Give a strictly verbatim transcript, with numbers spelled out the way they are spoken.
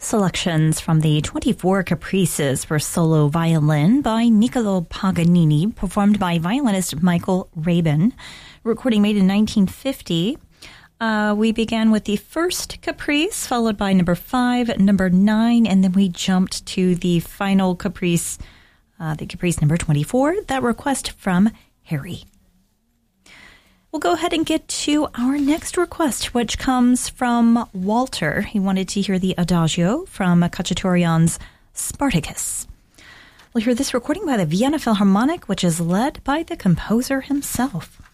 Selections from the twenty-four Caprices for solo violin by Niccolo Paganini, performed by violinist Michael Rabin. Recording made in nineteen fifty. Uh, we began with the first Caprice, followed by number five, number nine, and then we jumped to the final Caprice, uh, the Caprice number twenty-four, that request from Harry. We'll go ahead and get to our next request, which comes from Walter. He wanted to hear the Adagio from Khachaturian's Spartacus. We'll hear this recording by the Vienna Philharmonic, which is led by the composer himself.